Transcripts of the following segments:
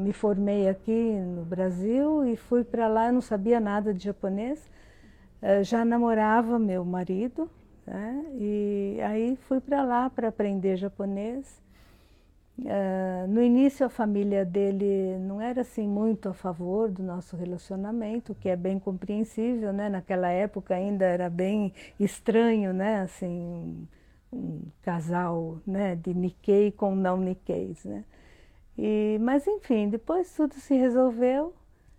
me formei aqui no Brasil e fui para lá, eu não sabia nada de japonês, já namorava meu marido, né? E aí fui para lá para aprender japonês. No início a família dele não era assim muito a favor do nosso relacionamento, o que é bem compreensível, né? Naquela época ainda era bem estranho, né? Assim, um casal, né, de Nikkei com não Nikkeis, né? Mas enfim, depois tudo se resolveu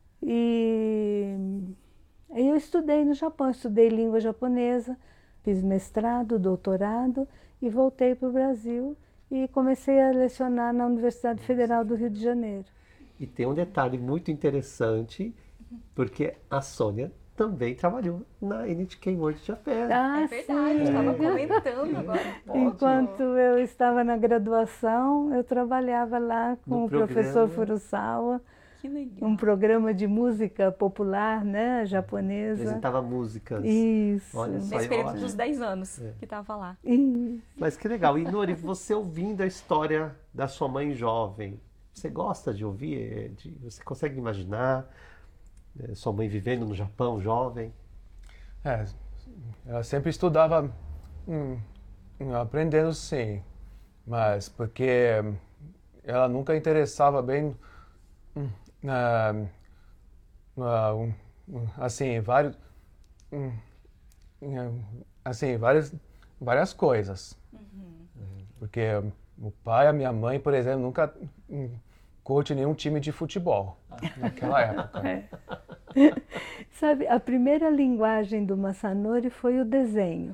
e aí eu estudei no Japão, estudei língua japonesa, fiz mestrado, doutorado e voltei para o Brasil e comecei a lecionar na Universidade Federal do Rio de Janeiro. E tem um detalhe muito interessante, porque a Sônia também trabalhou na NHK World Japan. É verdade, estava comentando agora. Enquanto eu estava na graduação, eu trabalhava lá com o professor Furusawa. Que legal. Um programa de música popular, né, japonesa. Apresentava músicas. Isso. Olha só, nesse período dos 10 anos que estava lá. Isso. Mas que legal. E Nori, você ouvindo a história da sua mãe jovem, você gosta de ouvir? Você consegue imaginar sua mãe vivendo no Japão, jovem? Ela sempre estudava aprendendo sim, mas porque ela nunca interessava bem assim, várias coisas. Porque o pai, a minha mãe, por exemplo, nunca curte nenhum time de futebol naquela época. Sabe, a primeira linguagem do Masanori foi o desenho.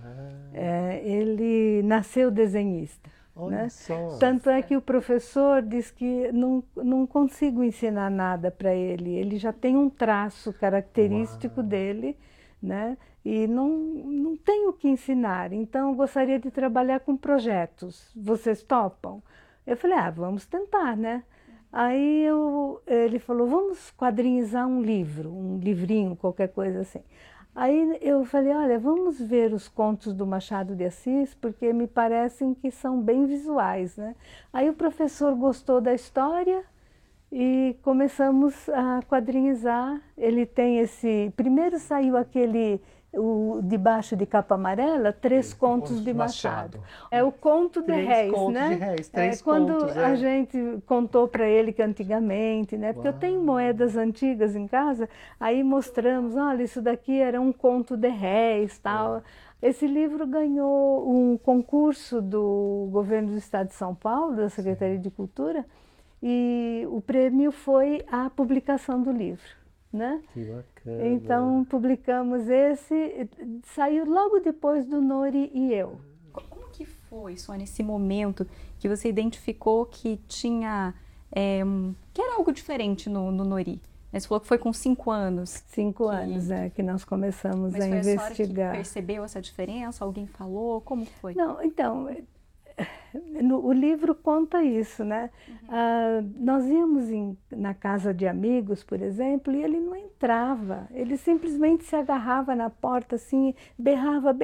Ele nasceu desenhista. Olha né? só. Tanto é que o professor diz que não consigo ensinar nada para ele. Ele já tem um traço característico dele, né? E não tenho o que ensinar. Então, eu gostaria de trabalhar com projetos. Vocês topam? Eu falei, vamos tentar, né? Aí ele falou, vamos quadrinhizar um livro, um livrinho, qualquer coisa assim. Aí eu falei, olha, vamos ver os contos do Machado de Assis, porque me parecem que são bem visuais, né? Aí o professor gostou da história e começamos a quadrinhizar. Ele tem primeiro saiu debaixo de capa amarela, Três Contos de Machado. É o conto de réis, né? Quando a gente contou para ele que antigamente, né? Porque eu tenho moedas antigas em casa, aí mostramos, olha, isso daqui era um conto de réis, tal. Esse livro ganhou um concurso do governo do estado de São Paulo, da Secretaria de Cultura, e o prêmio foi a publicação do livro. Né? Que bacana. Então publicamos esse, saiu logo depois do Nori e eu. Como que foi, Sônia, esse momento que você identificou que tinha, que era algo diferente no Nori? Você falou que foi com 5 anos. 5 anos, que nós começamos a investigar. Mas foi a senhora que percebeu essa diferença? Alguém falou? Como foi? Não, então, o livro conta isso, né? Nós íamos na casa de amigos, por exemplo, e ele não entrava. Ele simplesmente se agarrava na porta assim, berrava.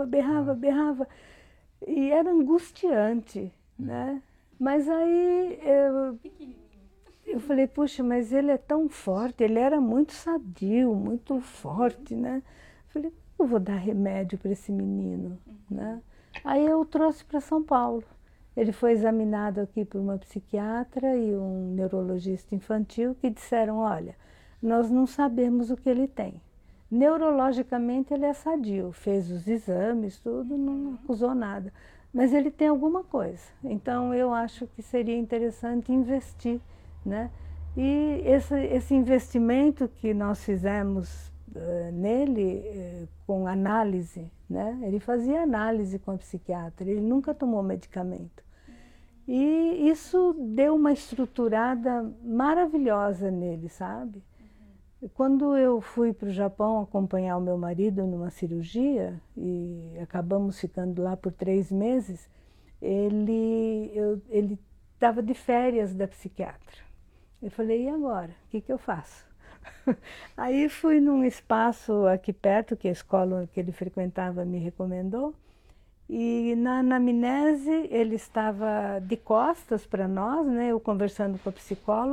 E era angustiante, né? Mas aí eu falei, puxa, mas ele é tão forte, ele era muito sadio, muito forte, né? Eu falei, eu vou dar remédio para esse menino, né? Aí eu o trouxe para São Paulo. Ele foi examinado aqui por uma psiquiatra e um neurologista infantil que disseram, olha, nós não sabemos o que ele tem. Neurologicamente ele é sadio, fez os exames, tudo, não acusou nada. Mas ele tem alguma coisa. Então eu acho que seria interessante investir, né? E esse investimento que nós fizemos nele com análise, né? Ele fazia análise com a psiquiatra, ele nunca tomou medicamento. E isso deu uma estruturada maravilhosa nele, sabe? Quando eu fui para o Japão acompanhar o meu marido numa cirurgia, e acabamos ficando lá por 3 meses, ele estava de férias da psiquiatra. Eu falei, e agora? O que eu faço? Aí fui num espaço aqui perto, que a escola que ele frequentava me recomendou, e na anamnese ele estava de costas para nós, né, eu conversando com a psicóloga.